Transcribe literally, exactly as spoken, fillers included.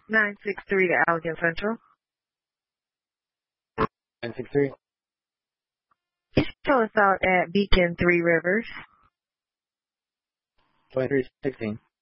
nine six three to Allegan Central. nine six three. Show us out at Beacon Three Rivers. twenty-three sixteen.